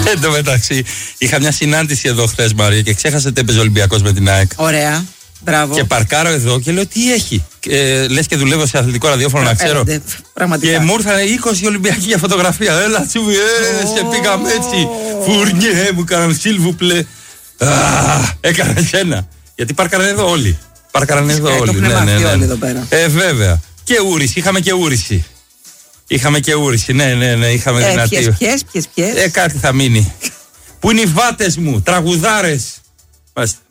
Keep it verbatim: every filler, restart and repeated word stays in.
Εν τω μεταξύ, είχα μια συνάντηση εδώ χθες, Μαρία, και ξέχασα ότι έπαιζε Ολυμπιακός με την ΑΕΚ. Ωραία. Μπράβο. Και παρκάρω εδώ και λέω τι έχει. Ε, λες και δουλεύω σε αθλητικό ραδιόφωνο, να ξέρω. Έλατε, πραγματικά. Και μου ήρθαν είκοσι Ολυμπιακοί για φωτογραφία. Έλα, τσούβι, ε, σε πήγαμε έτσι. Φουρνιέ, μου κάναν σίλβουπλε. Έκανα ένα. Γιατί πάρκαραν εδώ όλοι. Πάρκαραν εδώ όλοι. Ναι, ναι, ναι. Όλοι εδώ πέρα. Ε, βέβαια. Και ούριση, είχαμε και ούριση. Είχαμε και ούριση, ναι, ναι, ναι. Είχαμε ε, δυνατή. Ποιες, ποιες, ποιες, ποιες. Ε, κάτι θα μείνει. Πού είναι οι βάτες μου, τραγουδάρες. Μάλιστα.